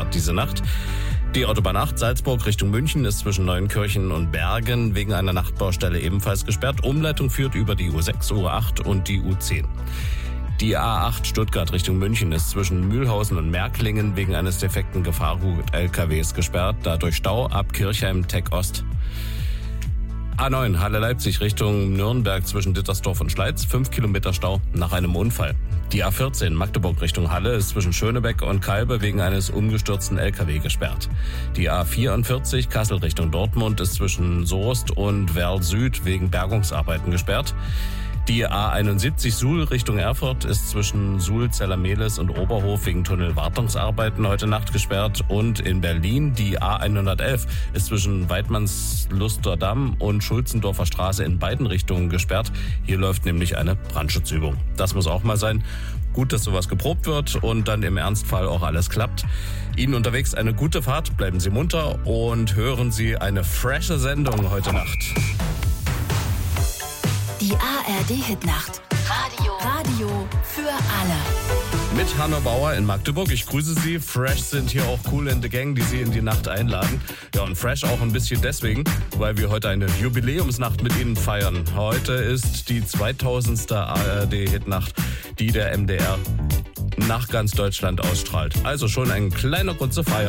diese Nacht. Die Autobahn 8 Salzburg Richtung München ist zwischen Neuenkirchen und Bergen wegen einer Nachtbaustelle ebenfalls gesperrt. Umleitung führt über die U6, U8 und die U10. Die A8 Stuttgart Richtung München ist zwischen Mühlhausen und Märklingen wegen eines defekten Gefahrgut-LKWs gesperrt. Dadurch Stau ab Kirchheim-Teck Ost. A9 Halle-Leipzig Richtung Nürnberg zwischen Dittersdorf und Schleiz, 5 Kilometer Stau nach einem Unfall. Die A14 Magdeburg Richtung Halle ist zwischen Schönebeck und Kalbe wegen eines umgestürzten LKW gesperrt. Die A44 Kassel Richtung Dortmund ist zwischen Soest und Werl Süd wegen Bergungsarbeiten gesperrt. Die A71 Suhl Richtung Erfurt ist zwischen Suhl, Zellermehlis und Oberhof wegen Tunnelwartungsarbeiten heute Nacht gesperrt. Und in Berlin die A111 ist zwischen Weidmannslusterdamm und Schulzendorfer Straße in beiden Richtungen gesperrt. Hier läuft nämlich eine Brandschutzübung. Das muss auch mal sein. Gut, dass sowas geprobt wird und dann im Ernstfall auch alles klappt. Ihnen unterwegs eine gute Fahrt, bleiben Sie munter und hören Sie eine frische Sendung heute Nacht. Die ARD-Hitnacht. Radio für alle. Mit Hanno Bauer in Magdeburg. Ich grüße Sie. Fresh sind hier auch Kool and the Gang, die Sie in die Nacht einladen. Ja, und Fresh auch ein bisschen deswegen, weil wir heute eine Jubiläumsnacht mit Ihnen feiern. Heute ist die 2000. ARD-Hitnacht, die der MDR nach ganz Deutschland ausstrahlt. Also schon ein kleiner Grund zu feiern.